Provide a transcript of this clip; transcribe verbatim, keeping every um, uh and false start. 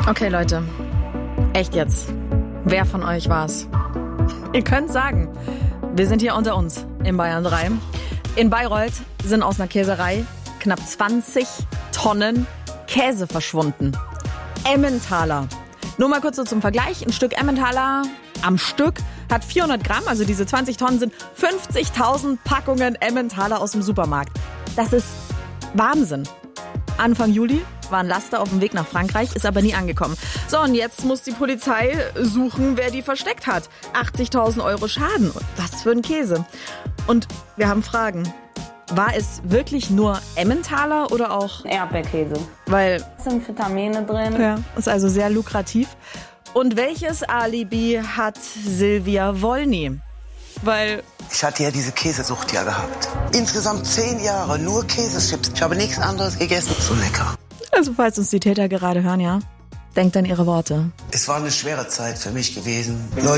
Okay, Leute. Echt jetzt. Wer von euch war's? Ihr könnt sagen, wir sind hier unter uns in Bayern drei. In Bayreuth sind aus einer Käserei knapp zwanzig Tonnen Käse verschwunden. Emmentaler. Nur mal kurz so zum Vergleich. Ein Stück Emmentaler am Stück hat vierhundert Gramm, also diese zwanzig Tonnen sind fünfzigtausend Packungen Emmentaler aus dem Supermarkt. Das ist Wahnsinn. Anfang Juli war ein Laster auf dem Weg nach Frankreich, ist aber nie angekommen. So, und jetzt muss die Polizei suchen, wer die versteckt hat. achtzigtausend Euro Schaden. Was für ein Käse. Und wir haben Fragen. War es wirklich nur Emmentaler oder auch Erdbeerkäse? Weil Es sind Vitamine drin. ja, ist also sehr lukrativ. Und welches Alibi hat Silvia Wolny? Weil Ich hatte ja diese Käsesucht ja gehabt. Insgesamt zehn Jahre nur Käsechips. Ich habe nichts anderes gegessen. So lecker. Also falls uns die Täter gerade hören, ja, denkt an ihre Worte. Es war eine schwere Zeit für mich gewesen.